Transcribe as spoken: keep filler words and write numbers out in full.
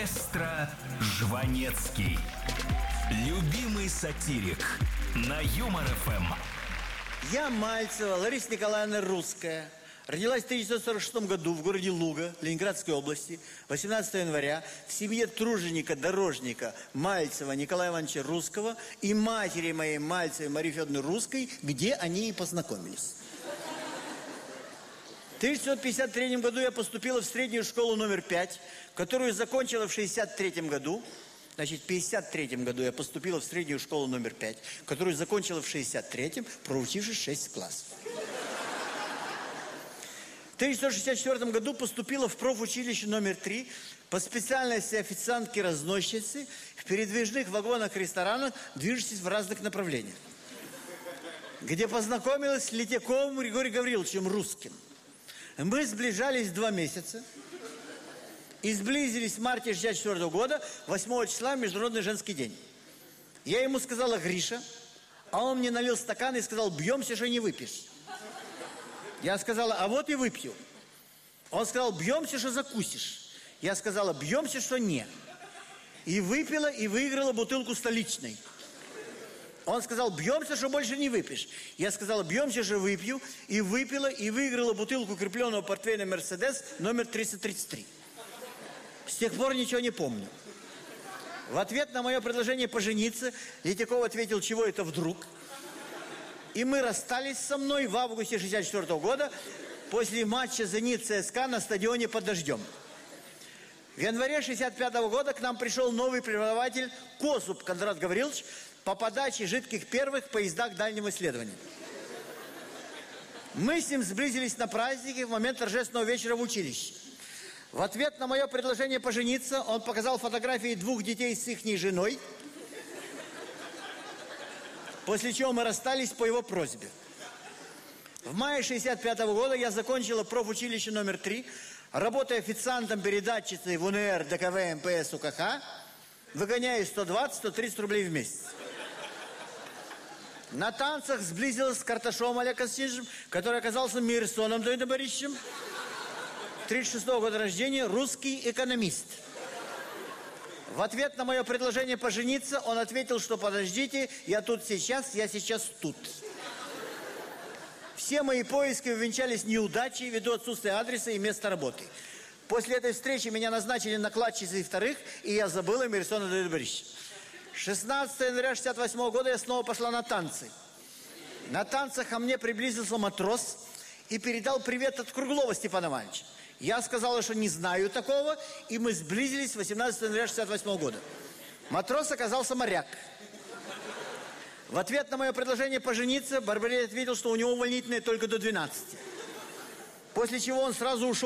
Маэстро Жванецкий. Любимый сатирик на Юмор ФМ. Я Мальцева Лариса Николаевна Русская. Родилась в тысяча девятьсот сорок шестом году в городе Луга, Ленинградской области, восемнадцатого января, в семье труженика-дорожника Мальцева Николая Ивановича Русского и матери моей Мальцевой Марии Федоровны Русской, где они и познакомились. В тысяча девятьсот пятьдесят третьем году я поступила в среднюю школу номер пять, которую закончила в шестьдесят третьем году. Значит, в пятьдесят третьем году я поступила в среднюю школу номер пять, которую закончила в шестьдесят третьем, проучившись шесть классов. В тысяча девятьсот шестьдесят четвёртом году поступила в профучилище номер три по специальности официантки-разносчицы в передвижных вагонах-ресторанах, движущихся в разных направлениях, где познакомилась с Летяковым Григорием Гавриловичем Русским. Мы сближались два месяца и сблизились в марте шестьдесят четвёртого года, восьмого числа, Международный женский день. Я ему сказала: Гриша, а он мне налил стакан и сказал: бьемся, что не выпьешь. Я сказала: а вот и выпью. Он сказал: бьемся, что закусишь. Я сказала: бьемся, что не. И выпила, и выиграла бутылку столичной. Он сказал: бьемся, что больше не выпьешь. Я сказала: бьемся, что выпью. И выпила, и выиграла бутылку крепленного портвейна «Мерседес» номер триста тридцать три. С тех пор ничего не помню. В ответ на мое предложение пожениться Летяков ответил: чего это вдруг? И мы расстались со мной в августе шестьдесят четвёртого года после матча «Зенит-ЦСКА» на стадионе под дождем. В январе шестьдесят пятого года к нам пришел новый преподаватель Косуб Кондрат Гаврилович по подаче жидких первых в поездах дальнего исследования. Мы с ним сблизились на празднике в момент торжественного вечера в училище. В ответ на мое предложение пожениться он показал фотографии двух детей с ихней женой, после чего мы расстались по его просьбе. В мае шестьдесят пятого года я закончила профучилище номер три, работая официантом-передатчицей в УНР, ДКВ, МПС, УКХ, выгоняя сто двадцать — сто тридцать рублей в месяц. На танцах сблизилась с Карташовым Олегом Константиновичем, который оказался Мейерсоном Давидом Борисовичем, тридцать шестого года рождения, русский экономист. В ответ на мое предложение пожениться он ответил, что подождите, я тут сейчас, я сейчас тут. Все мои поиски увенчались неудачей ввиду отсутствия адреса и места работы. После этой встречи меня назначили накладчицей вторых, и я забыла Мейерсона Давида Борисовича. шестнадцатого января шестьдесят восьмого года я снова пошла на танцы. На танцах ко мне приблизился матрос и передал привет от Круглова Степана Ивановича. Я сказала, что не знаю такого, и мы сблизились восемнадцатого января шестьдесят восьмого года. Матрос оказался моряк. В ответ на мое предложение пожениться Барбарей ответил, что у него увольнительное только до двенадцати. После чего он сразу ушел